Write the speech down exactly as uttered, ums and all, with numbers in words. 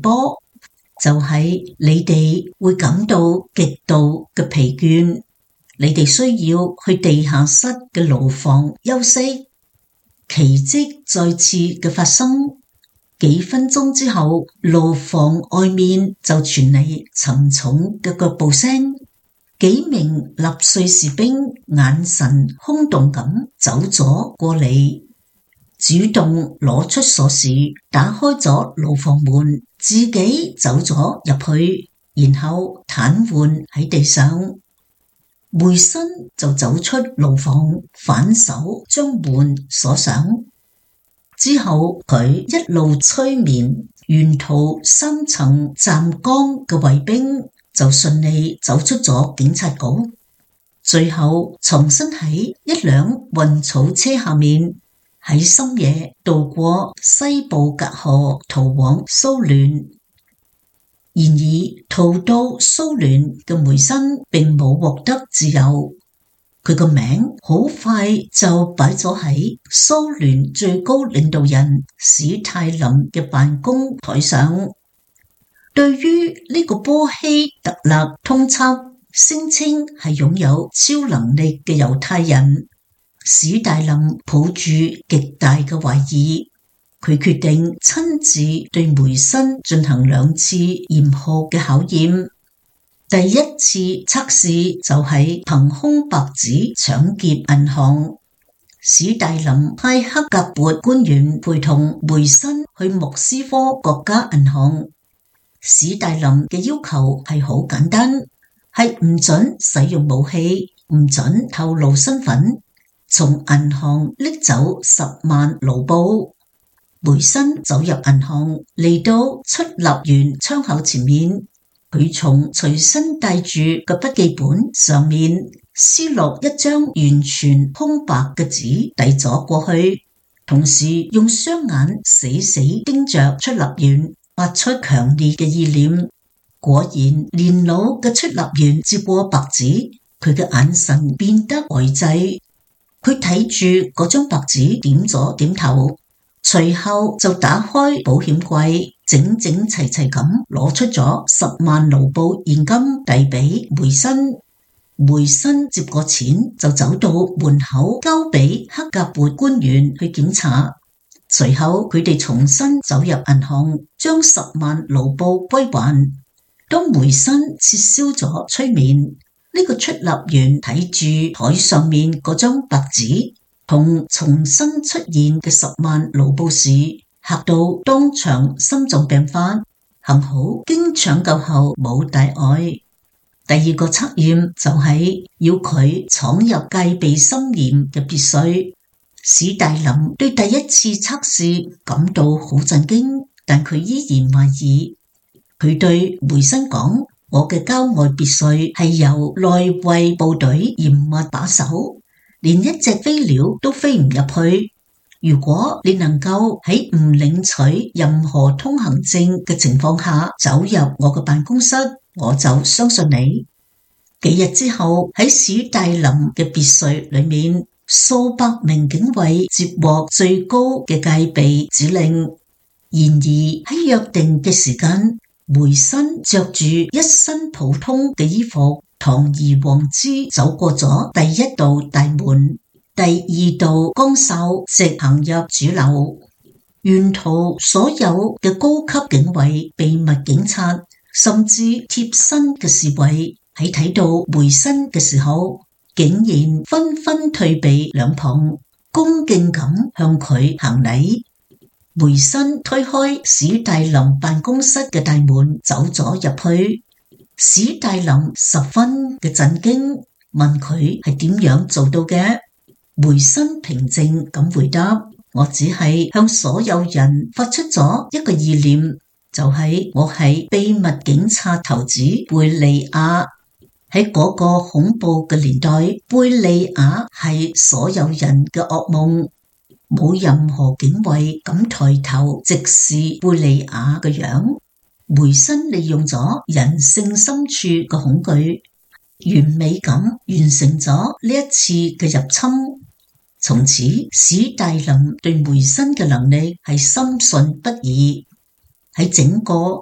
波，就係你哋會感到極度嘅疲倦，你哋需要去地下室嘅牢房休息。奇蹟再次嘅發生，幾分鐘之後，牢房外面就傳嚟沉重嘅腳步聲。幾名納粹士兵眼神空洞咁走咗過嚟，主動攞出鎖匙打開咗牢房門，自己走咗入去，然後癱瘓喺地上。梅森就走出牢房，反手將門鎖上。之後佢一路催眠，沿途三層站崗嘅衛兵就順利走出咗警察局，最後藏身喺一輛運草車下面，喺深夜渡過西布格河逃往蘇聯。然而逃到蘇聯嘅梅森並冇獲得自由，佢個名好快就擺咗喺蘇聯最高領導人史泰林嘅辦公台上。對於呢個波希特勒通緝聲稱係擁有超能力嘅猶太人，史大林抱住極大嘅懷疑，佢決定親自對梅森進行兩次嚴酷嘅考驗。第一次測試就係憑空白紙搶劫銀行，史大林派克格勃官員陪同梅森去莫斯科國家銀行。史大林嘅要求係好簡單，係唔准使用武器，唔准透露身份，從銀行拎走十萬盧布。梅森走入銀行，嚟到出納員窗口前面，佢從隨身帶住嘅筆記本上面撕落一張完全空白嘅紙遞咗過去，同時用雙眼死死盯着出納員，發出強烈嘅意念。果然，年老嘅出納員接過白紙，佢嘅眼神變得呆滯。佢睇住嗰張白紙，點咗點頭，隨後就打開保險櫃，整整齊齊咁攞出咗十萬盧布現金遞俾梅森。梅森接過錢就走到門口交俾克格勃官員去檢查。隨後佢哋重新走入銀行，將十萬盧布歸還。當梅森撤銷咗催眠，呢個出納員睇住台上面嗰張白紙同重新出現嘅十萬盧布時，嚇到當場心臟病發，幸好經搶救後冇大礙。第二個測驗就係要佢闖入戒備森嚴嘅別墅。史大林對第一次測試感到好震驚，但佢依然懷疑。佢對梅森講：我嘅郊外別墅係由內衛部隊嚴密把守，連一隻飛鳥都飛唔入去。如果你能夠喺唔領取任何通行證嘅情況下走入我嘅辦公室，我就相信你。幾日之後，喺史大林嘅別墅裏面，數百名警衛接獲最高嘅戒備指令。然而喺約定嘅時間，梅森着住一身普通嘅衣服，堂而皇之走過咗第一道大門，第二道崗哨直行入主樓。沿途所有嘅高級警衛、秘密警察，甚至貼身嘅侍衛，喺睇到梅森嘅時候，竟然紛紛退避兩旁，恭敬咁向佢行禮。梅森推開史大林辦公室嘅大門，走咗入去。史大林十分嘅震驚，問佢係點樣做到嘅。梅森平靜咁回答：我只係向所有人發出咗一個意念，就係、是、我係秘密警察頭子貝利亞。喺嗰個恐怖嘅年代，貝利亞係所有人嘅噩夢。冇任何警衛敢抬頭直視貝利亞嘅樣。梅森利用咗人性深處嘅恐懼，完美咁完成咗呢一次嘅入侵。從此，史大林對梅森嘅能力係深信不疑。喺整個